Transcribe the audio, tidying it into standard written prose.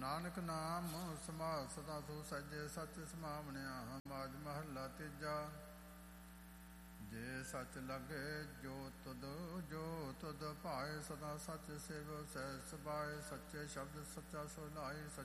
ਨਾਨਕ ਨਾਮ ਸਮਾਲ ਸਦਾ ਸੋ ਸੱਜੇ ਸੱਚ ਸਮਾਵਣਿਆ। ਮਾਜ ਮਹੱਲਾ ਤੀਜਾ। ਜੇ ਸੱਚ ਲਗੇ ਜੋ ਤੁਧ ਭਾਏ, ਸਦਾ ਸੱਚ ਸੇਵ ਸਹਿ ਸਬਾਏ। ਸੱਚੇ ਸ਼ਬਦ ਸੱਚਾ ਸੁਲਾਏ,